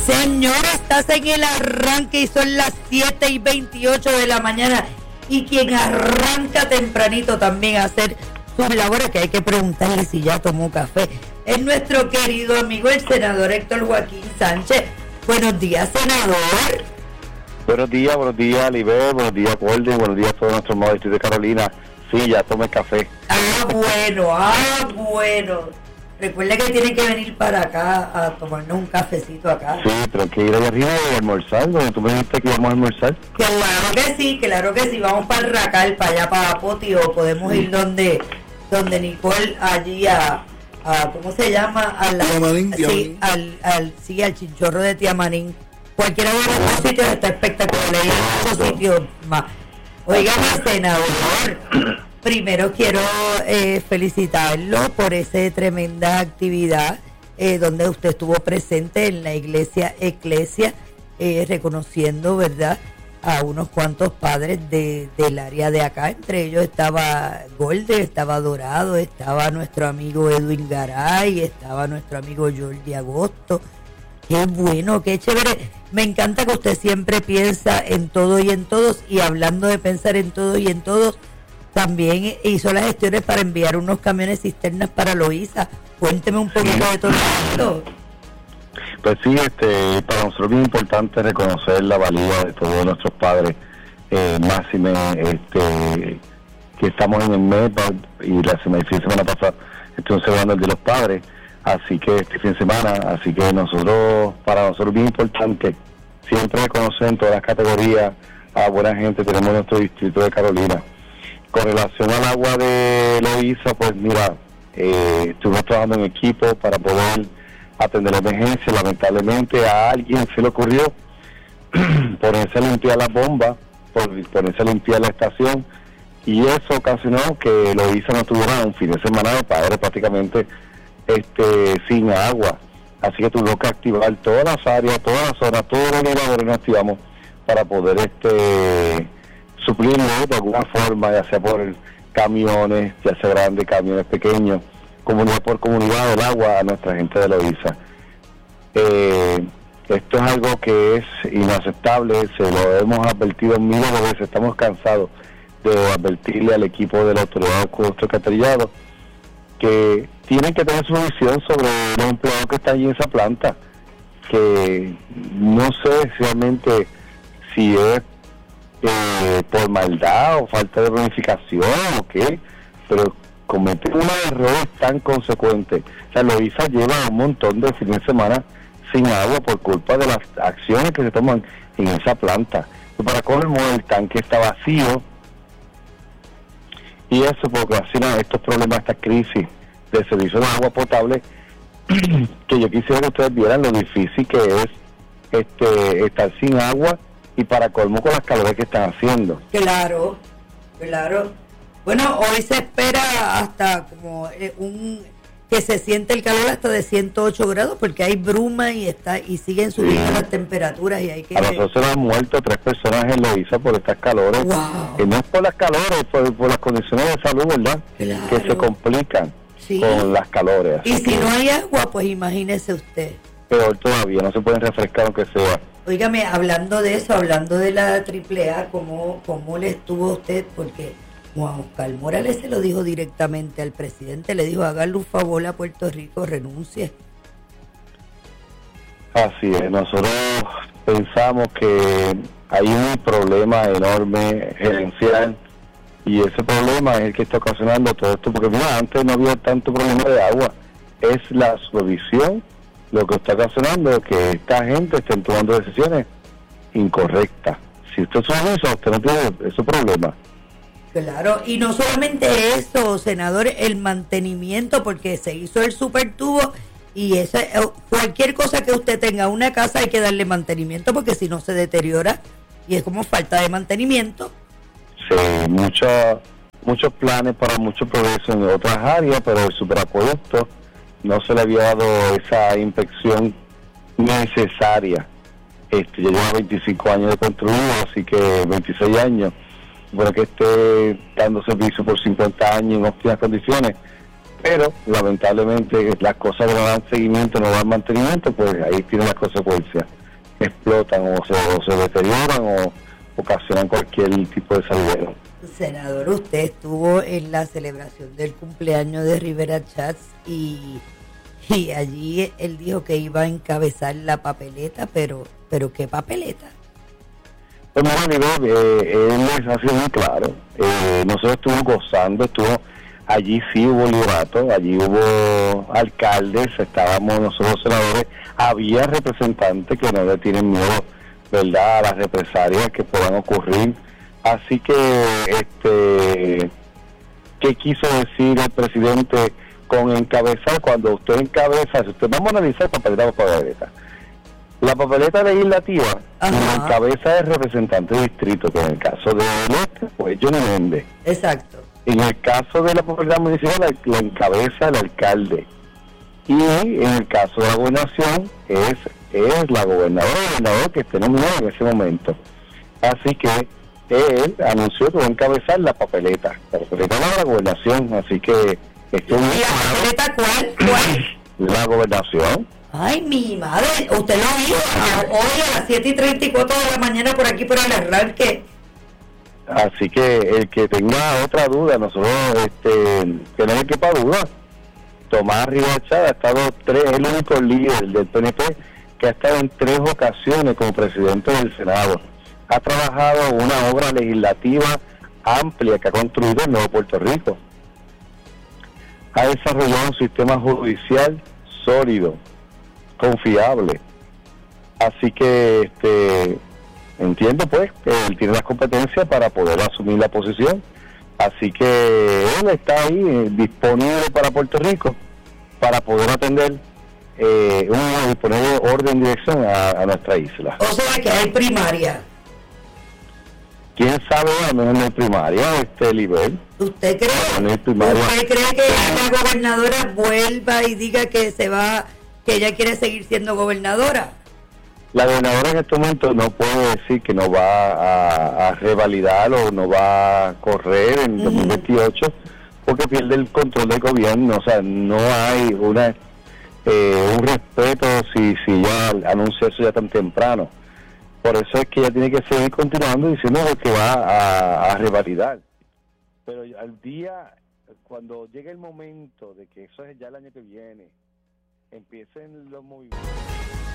Señora, estás en el arranque y son las 7:28 de la mañana. Y quien arranca tempranito también a hacer sus labores, que hay que preguntarle si ya tomó café, es nuestro querido amigo el senador Héctor Joaquín Sánchez. Buenos días, senador. Buenos días, Liber, buenos días, Golden, buenos días a todos nuestros amados de Carolina. Sí, ya tomé café. Bueno. Recuerda que tiene que venir para acá a tomarnos un cafecito acá. Sí, pero hay que ir allá arriba y almorzar, donde tú me dijiste que íbamos a almorzar. Claro que sí, vamos para el Racal, para allá, para Poti, o podemos ir donde Nicole, allí a ¿cómo se llama? A la, Tiamanín. Sí, al chinchorro de Tiamanín. Cualquiera de los sitios está espectacular, hay muchos sitios más. Oigan, senador, primero quiero felicitarlo por esa tremenda actividad donde usted estuvo presente en la iglesia Eclesia, reconociendo, ¿verdad?, a unos cuantos padres del área de acá. Entre ellos estaba Golde, estaba Dorado, estaba nuestro amigo Edwin Garay, estaba nuestro amigo Jordi Agosto. Qué bueno, qué chévere. Me encanta que usted siempre piensa en todo y en todos, y hablando de pensar en todo y en todos, también hizo las gestiones para enviar unos camiones cisternas para Loíza. Cuénteme un poquito de todo esto. Pues sí, para nosotros es bien importante reconocer la valía de todos nuestros padres, máxime, que estamos en el mes, y la semana pasada estuvimos celebrando el de los padres, así que este fin de semana, así que para nosotros es bien importante siempre reconocer en todas las categorías a buena gente. Tenemos nuestro distrito de Carolina. Con relación al agua de Loíza, pues mira, estuvimos trabajando en equipo para poder atender la emergencia. Lamentablemente a alguien se le ocurrió ponerse a limpiar las bombas, ponerse a limpiar la estación, y eso ocasionó que Loíza no tuviera un fin de semana de padres prácticamente sin agua. Así que tuvimos que activar todas las áreas, todas las zonas, todos los elevadores nos activamos para poder suplirlo de alguna forma, ya sea por camiones, ya sea grandes, camiones pequeños, comunidad por comunidad, el agua a nuestra gente de Loíza. Esto es algo que es inaceptable, se lo hemos advertido miles de veces, estamos cansados de advertirle al equipo de la autoridad de Acueducto Alcantarillado que tienen que tener su visión sobre los empleados que están allí en esa planta, que no sé realmente si es por maldad o falta de planificación o qué, pero cometen unos errores tan consecuentes. O sea, Loíza lleva un montón de fines de semana sin agua por culpa de las acciones que se toman en esa planta. Y para colmo, el tanque está vacío, y eso ocasiona estos problemas, esta crisis de servicio de agua potable, que yo quisiera que ustedes vieran lo difícil que es estar sin agua, y para colmo con las calores que están haciendo. Claro. Bueno, hoy se espera hasta como que se siente el calor hasta de 108 grados, porque hay bruma y siguen subiendo las temperaturas, y hay que... A nosotros se nos han muerto 3 personas en Loíza por estas calores. Wow. Que no es por las calores, por las condiciones de salud, ¿verdad? Claro. Que se complican con las calores. Y si no hay agua, pues imagínese usted. Peor todavía, no se pueden refrescar aunque sea. Óigame, hablando de eso, hablando de la AAA, ¿cómo le estuvo a usted? Porque Juan Oscar Morales se lo dijo directamente al presidente, le dijo: hágale un favor a Puerto Rico, renuncie. Así es, nosotros pensamos que hay un problema enorme gerencial, y ese problema es el que está ocasionando todo esto, porque mira, antes no había tanto problema de agua, es la supervisión lo que está ocasionando que esta gente esté tomando decisiones incorrectas. Si usted sube eso, usted no tiene ese problema. Claro, y no solamente eso, senador, el mantenimiento, porque se hizo el supertubo, y cualquier cosa que usted tenga, una casa, hay que darle mantenimiento, porque si no se deteriora, y es como falta de mantenimiento. Sí, muchos planes para mucho progreso en otras áreas, pero el superacueducto no se le había dado esa inspección necesaria. Ya lleva 25 años de construido, así que 26 años. Bueno, que esté dando servicio por 50 años en óptimas condiciones, pero lamentablemente las cosas que no dan seguimiento, no dan mantenimiento, pues ahí tienen las consecuencias, explotan o se deterioran o ocasionan cualquier tipo de salidero. Senador, usted estuvo en la celebración del cumpleaños de Rivera Chats y allí él dijo que iba a encabezar la papeleta, pero ¿qué papeleta? Pues mira, él ha sido muy claro. Nosotros estuvimos gozando, allí sí hubo liderato, allí hubo alcaldes, estábamos nosotros senadores, había representantes que no le tienen miedo, ¿verdad?, a las represalias que puedan ocurrir. Así que, ¿qué quiso decir el presidente con encabezar? Cuando usted encabeza, si usted vamos a analizar papeleta por papeleta. La papeleta legislativa la encabeza el representante de distrito, que en el caso de este, pues Johnny Méndez. Exacto. En el caso de la papeleta municipal la encabeza el alcalde. Y en el caso de la gobernación es la gobernadora o el gobernador que esté nominado en ese momento. Así que él anunció que va a encabezar la papeleta de la gobernación. Así que ¿Y la papeleta cuál? La gobernación. Ay, mi madre, usted lo vio hoy a las 7:34 de la mañana por aquí por el arranque. Así que el que tenga otra duda, nosotros, que no le quepa duda, Tomás Rivera Chats ha estado es el único líder del PNP que ha estado en 3 ocasiones como presidente del Senado. Ha trabajado una obra legislativa amplia que ha construido el Nuevo Puerto Rico. Ha desarrollado un sistema judicial sólido, confiable. Así que entiendo pues que él tiene las competencias para poder asumir la posición. Así que él está ahí disponible para Puerto Rico para poder atender y poner orden y dirección a nuestra isla. O sea que hay primaria. ¿Quién sabe? A menos en el primaria, Libel. ¿Usted cree que la gobernadora vuelva y diga que que ella quiere seguir siendo gobernadora? La gobernadora en este momento no puede decir que no va a revalidar o no va a correr en 2028 porque pierde el control del gobierno. O sea, no hay un respeto si ya anuncia eso ya tan temprano. Por eso es que ella tiene que seguir continuando diciendo que va a revalidar. Pero al día, cuando llegue el momento de que eso es ya el año que viene, empiecen los movimientos.